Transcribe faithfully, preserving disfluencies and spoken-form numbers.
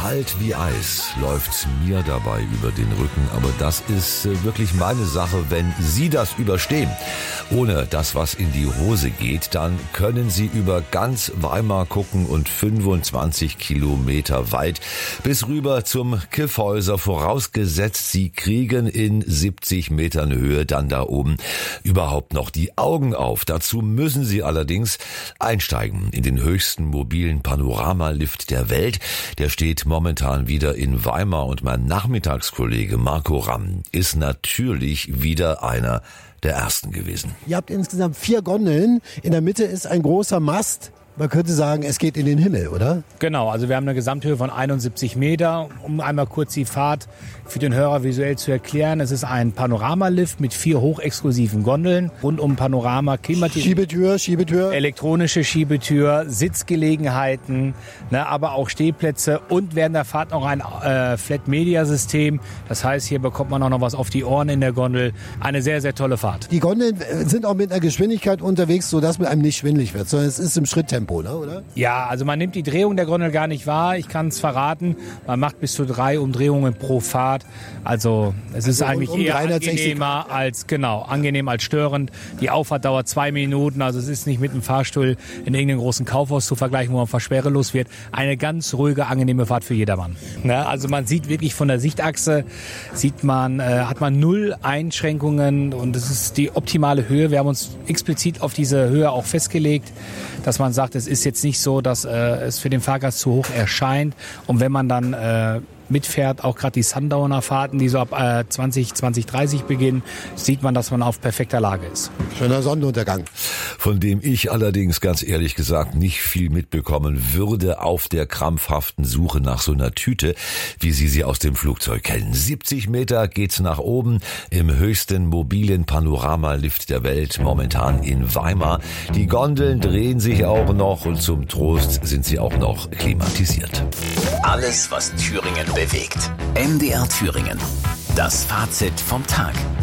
Kalt wie Eis läuft mir dabei über den Rücken, aber das ist wirklich meine Sache, wenn Sie das überstehen. Ohne dass was in die Hose geht, dann können Sie über ganz Weimar gucken und fünfundzwanzig Kilometer weit bis rüber zum Kyffhäuser, vorausgesetzt Sie kriegen in siebzig Metern Höhe dann da oben überhaupt noch die Augen auf. Dazu müssen Sie allerdings einsteigen in den höchsten mobilen Panoramalift der Welt. Der steht momentan wieder in Weimar und mein Nachmittagskollege Marco Ramm ist natürlich wieder einer der ersten gewesen. Ihr habt insgesamt vier Gondeln. In der Mitte ist ein großer Mast. Man könnte sagen, es geht in den Himmel, oder? Genau, also wir haben eine Gesamthöhe von einundsiebzig Meter. Um einmal kurz die Fahrt für den Hörer visuell zu erklären. Es ist ein Panoramalift mit vier hochexklusiven Gondeln. Rund um Panorama, klimatisiert. Schiebetür, Schiebetür. Elektronische Schiebetür, Sitzgelegenheiten, ne, aber auch Stehplätze und während der Fahrt noch ein äh, Flat-Media-System. Das heißt, hier bekommt man auch noch was auf die Ohren in der Gondel. Eine sehr, sehr tolle Fahrt. Die Gondeln sind auch mit einer Geschwindigkeit unterwegs, sodass mit einem nicht schwindelig wird, sondern es ist im Schritttempo. Oder? Ja, also man nimmt die Drehung der Gondel gar nicht wahr. Ich kann es verraten. Man macht bis zu drei Umdrehungen pro Fahrt. Also es ist also eigentlich um, um eher angenehmer als, genau, angenehm als störend. Die Auffahrt dauert zwei Minuten. Also es ist nicht mit einem Fahrstuhl in irgendeinem großen Kaufhaus zu vergleichen, wo man versperrelos wird. Eine ganz ruhige, angenehme Fahrt für jedermann. Ne? Also man sieht wirklich von der Sichtachse, sieht man, äh, hat man null Einschränkungen und es ist die optimale Höhe. Wir haben uns explizit auf diese Höhe auch festgelegt, dass man sagt, es ist jetzt nicht so, dass äh, es für den Fahrgast zu hoch erscheint. Und wenn man dann äh, mitfährt, auch gerade die Sundowner-Fahrten, die so ab äh, zwanzig, zwanzig, dreißig beginnen, sieht man, dass man auf perfekter Lage ist. Schöner Sonnenuntergang. Von dem ich allerdings ganz ehrlich gesagt nicht viel mitbekommen würde auf der krampfhaften Suche nach so einer Tüte, wie Sie sie aus dem Flugzeug kennen. siebzig Meter geht's nach oben im höchsten mobilen Panoramalift der Welt, momentan in Weimar. Die Gondeln drehen sich auch noch und zum Trost sind sie auch noch klimatisiert. Alles, was Thüringen bewegt. M D R Thüringen. Das Fazit vom Tag.